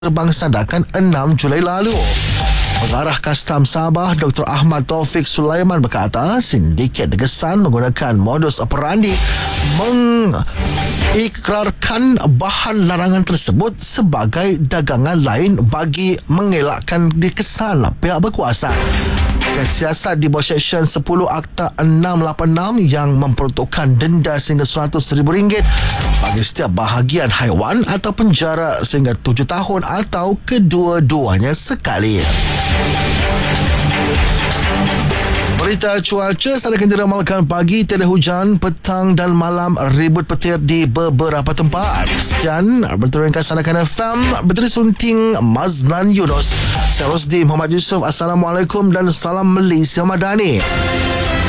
terbang sandakan 6 Julai lalu. Pengarah Kastam Sabah Dr. Ahmad Taufik Sulaiman berkata sindiket terkesan menggunakan modus operandi mengikrarkan bahan larangan tersebut sebagai dagangan lain bagi mengelakkan dikesan pihak berkuasa. Siasat di bawah Seksyen 10 Akta 686 yang memperuntukkan denda sehingga RM100,000 bagi setiap bahagian haiwan atau penjara sehingga 7 tahun atau kedua-duanya sekali. Berita cuaca, sadakan diramalkan pagi tiada hujan, petang dan malam ribut petir di beberapa tempat. Sekian berita ringkas Sadakan FM, berita sunting Mazlan Yunus. Saya Rosdi Muhammad Yusof. Assalamualaikum dan salam Malaysia Madani.